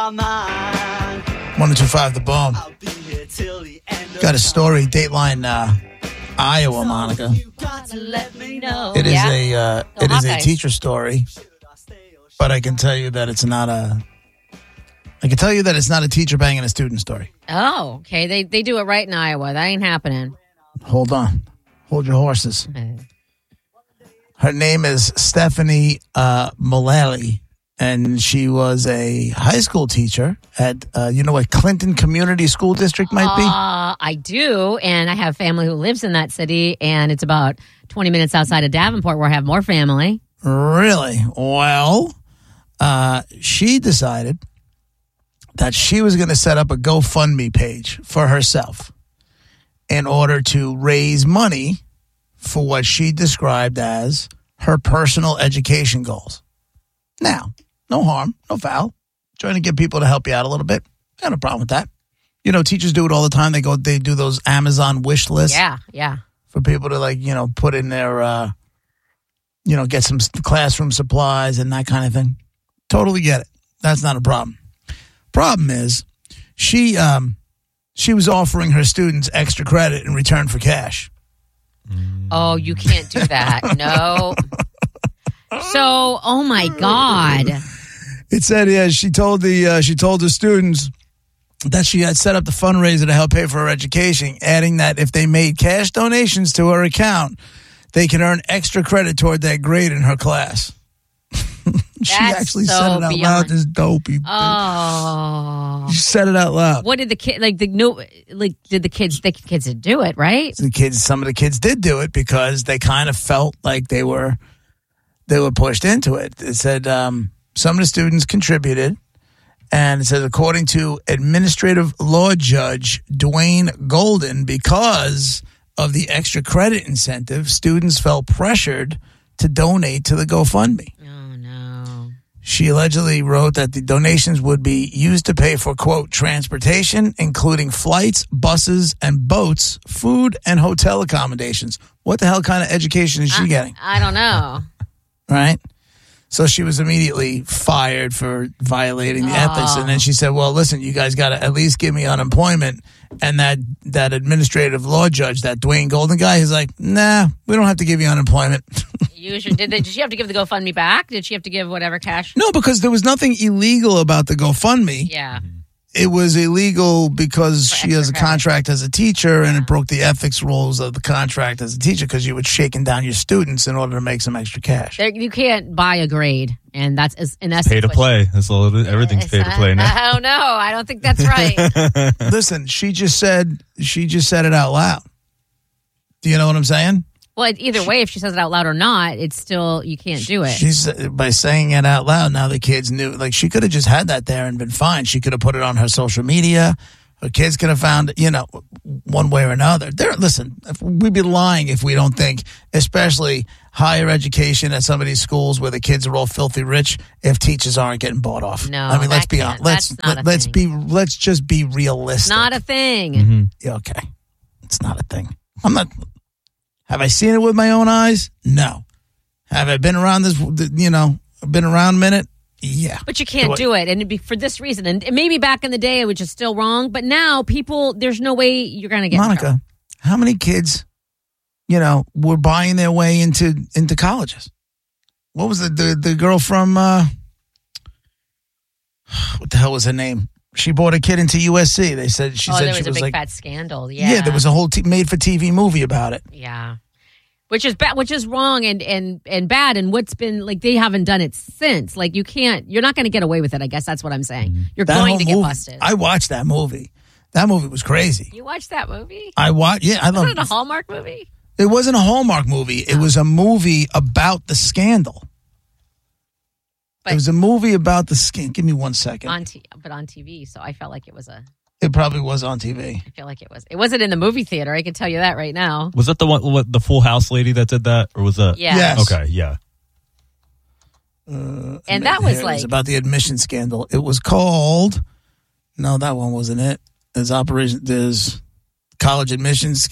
102.5 The Bomb. Got a story, Dateline, Iowa, Monica. It is a teacher story, but I can tell you that it's not a teacher banging a student story. Oh, okay. They do it right in Iowa. That ain't happening. Hold on. Hold your horses. Her name is Stephanie Mullally, and she was a high school teacher at, you know what Clinton Community School District might be? I do, and I have family who lives in that city, and it's about 20 minutes outside of Davenport where I have more family. Really? Well, she decided that she was going to set up a GoFundMe page for herself in order to raise money for what she described as her personal education goals. Now, no harm, no foul. Trying to get people to help you out a little bit. I got no problem with that. You know, teachers do it all the time. They do those Amazon wish lists. Yeah. For people to put in their, get some classroom supplies and that kind of thing. Totally get it. That's not a problem. Problem is, she was offering her students extra credit in return for cash. Oh, you can't do that. No. So, oh my God. It said, she told the students that she had set up the fundraiser to help pay for her education, adding that if they made cash donations to her account, they can earn extra credit toward that grade in her class. She actually said it out loud. This dopey. Oh, she said it out loud. What did the kid did the kids do it, right? Some of the kids did do it because they kind of felt like they were pushed into it. It said some of the students contributed, and it says according to administrative law judge Dwayne Golden, because of the extra credit incentive, students felt pressured to donate to the GoFundMe. She allegedly wrote that the donations would be used to pay for, quote, transportation, including flights, buses, and boats, food, and hotel accommodations. What the hell kind of education is she getting? I don't know. Right? So she was immediately fired for violating the ethics. And then she said, well, listen, you guys got to at least give me unemployment. And that administrative law judge, that Dwayne Golden guy, he's like, nah, we don't have to give you unemployment. Did she have to give the GoFundMe back? Did she have to give whatever cash? No, because there was nothing illegal about the GoFundMe. Yeah. It was illegal because she has a contract as a teacher, and it broke the ethics rules of the contract as a teacher because you were shaking down your students in order to make some extra cash. You can't buy a grade, and that's in essence pay to play. That's all. Everything's pay to play now. I don't know. I don't think that's right. Listen, she just said it out loud. Do you know what I'm saying? Well, either way, if she says it out loud or not, it's still, you can't do it. By saying it out loud, now the kids knew. Like, she could have just had that there and been fine. She could have put it on her social media. Her kids could have found it, one way or another. Listen, we'd be lying if we don't think, especially higher education at some of these schools where the kids are all filthy rich, if teachers aren't getting bought off. No, I mean, let's be honest. Let's just be realistic. Not a thing. Mm-hmm. Yeah, okay. It's not a thing. Have I seen it with my own eyes? No. Have I been around been around a minute? Yeah. But you can't do it. And it'd be for this reason. And maybe back in the day, which is still wrong. But now there's no way you're going to get Monica, how many kids, were buying their way into colleges? What was the girl from, what the hell was her name? She brought a kid into USC. They said there was a big fat scandal. Yeah, there was a whole made-for-TV movie about it. Yeah, which is bad, which is wrong and bad. And what's been they haven't done it since. Like you're not going to get away with it. I guess that's what I'm saying. You're going to get busted. I watched that movie. That movie was crazy. You watched that movie? I watched. Yeah, I love. Was it a Hallmark movie? It wasn't a Hallmark movie. It was a movie about the scandal. It was a movie about the scandal. Give me 1 second. But on TV, so I felt like it was It probably was on TV. I feel like it was. It wasn't in the movie theater. I can tell you that right now. Was that the one, the Full House lady that did that, or was that? Yeah. Yes. Okay. Yeah. And that was it was about the admission scandal. It was called. No, that one wasn't it. There's college admissions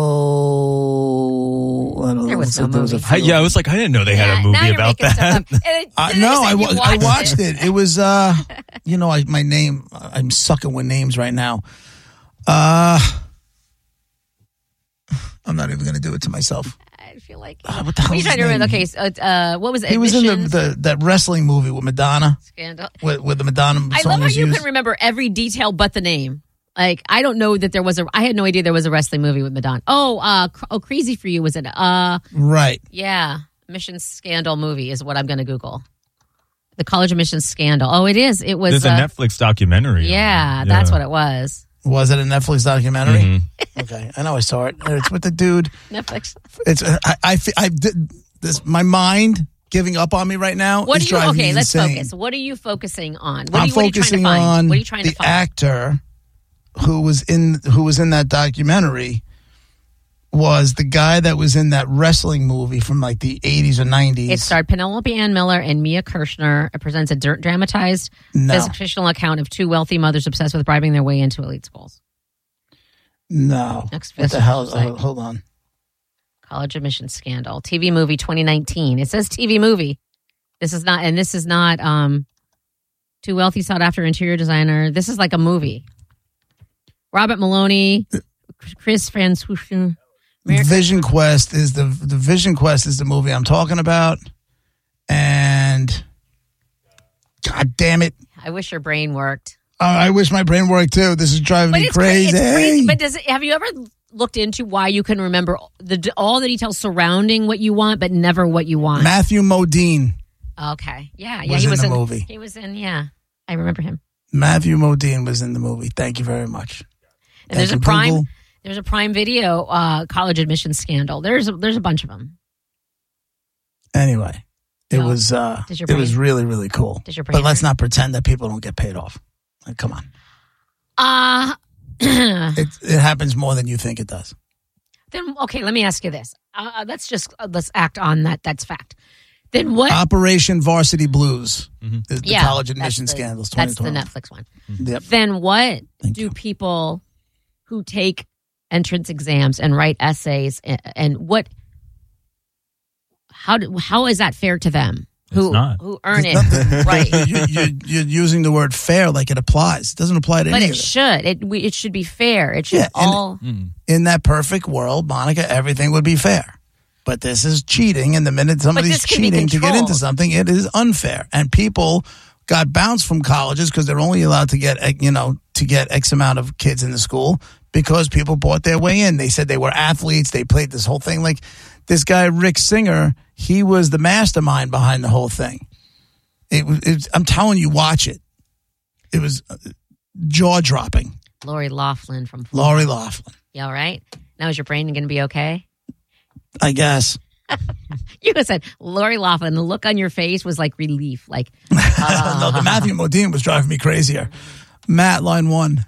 scandal. I don't There know. was no movie. I was like, I didn't know they had a movie about that. I watched it. It was, my name. I'm sucking with names right now. I'm not even going to do it to myself. I feel like. What the hell? What are you trying to remember? Okay, so, what was it? He was in that wrestling movie with Madonna. Scandal. With the Madonna song. I love how was you used. can remember every detail but the name. Like, I don't know that there was I had no idea there was a wrestling movie with Madonna. Crazy for You was it? Right. Yeah. Admissions scandal movie is what I'm going to Google. The college admissions scandal. Oh, it is. It was. There's a Netflix documentary. Yeah, that's what it was. Was it a Netflix documentary? Mm-hmm. Okay, I know I saw it. It's with the dude. Netflix. It's I did this. My mind giving up on me right now. What is do you? driving Okay, me let's insane. focus. What are you focusing on? I'm focusing on What are you trying to the find? actor who was in that documentary. Was the guy that was in that wrestling movie from like the 80s or 90s. It starred Penelope Ann Miller and Mia Kirshner. It presents a dramatized fictional account of two wealthy mothers obsessed with bribing their way into elite schools. No. What the hell? Hold on. College admissions scandal. TV movie 2019. It says TV movie. This is not two wealthy sought after interior designer. This is like a movie. Robert Maloney, Chris Franzhusen. Vision Quest is the Vision Quest is the movie I'm talking about, and God damn it! I wish your brain worked. I wish my brain worked too. This is driving me crazy. It's crazy. But have you ever looked into why you can remember all the details surrounding what you want, but never what you want? Matthew Modine. Okay, yeah, he was in the movie. He was in. Yeah, I remember him. Matthew Modine was in the movie. Thank you very much. And there's a Prime. There's a Prime Video college admissions scandal. There's a bunch of them. Anyway, it was really, really cool. But let's not pretend that people don't get paid off. Like, come on. It happens more than you think it does. Then okay, let me ask you this. Let's act on that. That's fact. Then what? Operation Varsity Blues is the college admissions scandals. That's the Netflix one. Yep. Then what do people who take entrance exams and write essays and what? How is that fair to them? Who earn it? Right. You're using the word fair like it applies. It doesn't apply to any of it. But it should. It should be fair. It should in that perfect world, Monica, everything would be fair. But this is cheating, and the minute somebody's cheating to get into something, it is unfair. And people got bounced from colleges because they're only allowed to get X amount of kids in the school because people bought their way in. They said they were athletes. They played this whole thing. Like this guy, Rick Singer, he was the mastermind behind the whole thing. I'm telling you, watch it. It was jaw-dropping. Lori Loughlin from Florida. Lori Loughlin. You all right? Now is your brain going to be okay? I guess. You said Lori Loughlin. The look on your face was like relief. Like no, the Matthew Modine was driving me crazier. Matt, line 1.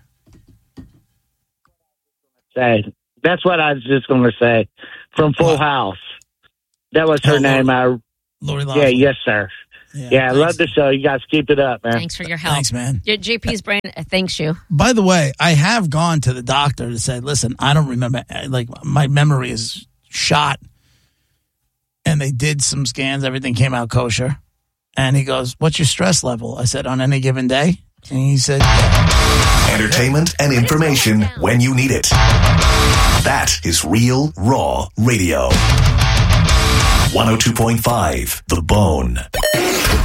Say, that's what I was just going to say. From Full House. That was her name. Lori Loughlin. Yeah, yes, sir. Yeah, I love the show. You guys keep it up, man. Thanks for your help. Thanks, man. JP's brain thanks you. By the way, I have gone to the doctor to say, listen, I don't remember. Like, my memory is shot. And they did some scans. Everything came out kosher. And he goes, what's your stress level? I said, on any given day? And he said, entertainment and information when you need it. That is Real Raw Radio. 102.5 The Bone.